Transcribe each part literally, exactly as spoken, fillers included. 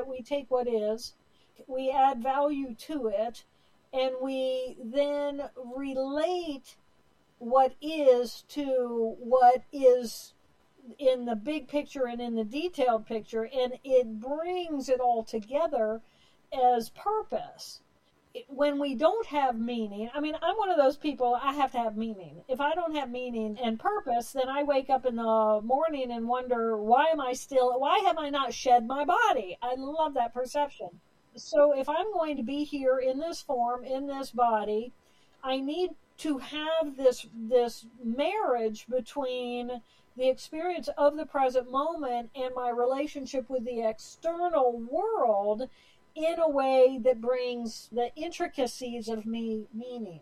we take what is, we add value to it, and we then relate what is to what is in the big picture and in the detailed picture, and it brings it all together as purpose. When we don't have meaning, I mean, I'm one of those people, I have to have meaning. If I don't have meaning and purpose, then I wake up in the morning and wonder, why am I still, why have I not shed my body? I love that perception. So if I'm going to be here in this form, in this body, I need to have this this marriage between the experience of the present moment and my relationship with the external world in a way that brings the intricacies of me meaning.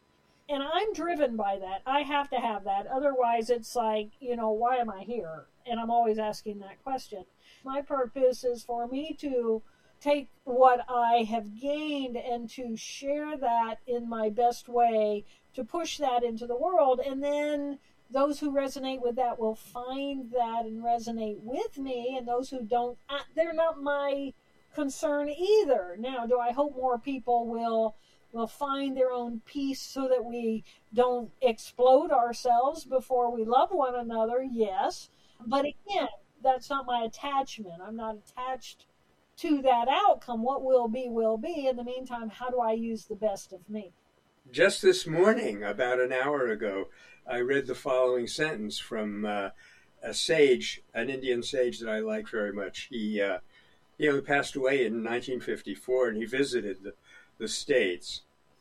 And I'm driven by that. I have to have that. Otherwise, it's like, you know, why am I here? And I'm always asking that question. My purpose is for me to take what I have gained and to share that in my best way, to push that into the world. And then those who resonate with that will find that and resonate with me. And those who don't, they're not my concern either. Now, do I hope more people will will find their own peace so that we don't explode ourselves before we love one another? Yes. But again, that's not my attachment. I'm not attached to that outcome. What will be, will be. In the meantime, how do I use the best of me? Just this morning, about an hour ago, I read the following sentence from uh, a sage, an Indian sage that I like very much. He uh, You know, he passed away in nineteen fifty-four, and he visited the, the States.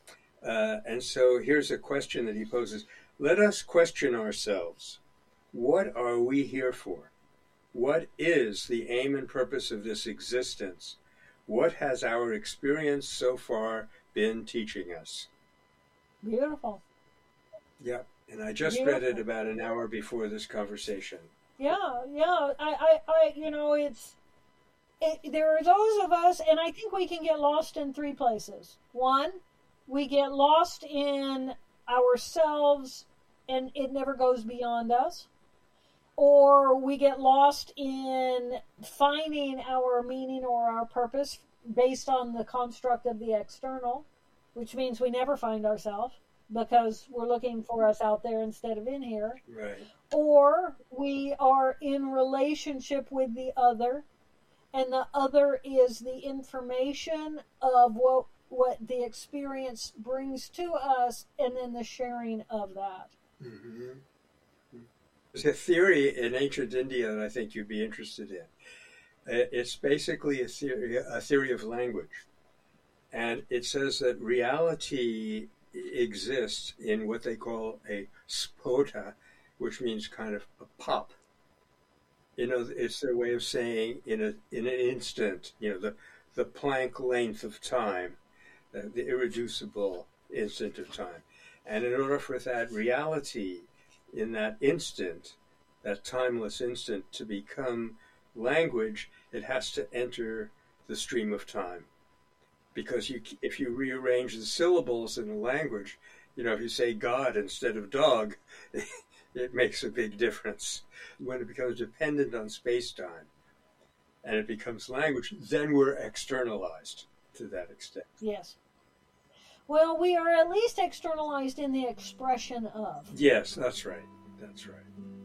Uh, and so here's a question that he poses. Let us question ourselves. What are we here for? What is the aim and purpose of this existence? What has our experience so far been teaching us? Beautiful. Yeah, and I just Beautiful. read it about an hour before this conversation. Yeah, yeah. I, I, I you know, it's... It, there are those of us, and I think we can get lost in three places. One, we get lost in ourselves and it never goes beyond us. Or we get lost in finding our meaning or our purpose based on the construct of the external, which means we never find ourselves because we're looking for us out there instead of in here. Right. Or we are in relationship with the other, and the other is the information of what what the experience brings to us, and then the sharing of that. Mm-hmm. There's a theory in ancient India that I think you'd be interested in. It's basically a theory, a theory of language. And it says that reality exists in what they call a spota, which means kind of a pop. You know, it's their way of saying in a in an instant, you know, the, the Planck length of time, the, the irreducible instant of time. And in order for that reality in that instant, that timeless instant, to become language, it has to enter the stream of time. Because you, if you rearrange the syllables in a language, you know, if you say God instead of dog, it makes a big difference. When it becomes dependent on space-time and it becomes language, then we're externalized to that extent. Yes. Well, we are at least externalized in the expression of. Yes, that's right. That's right.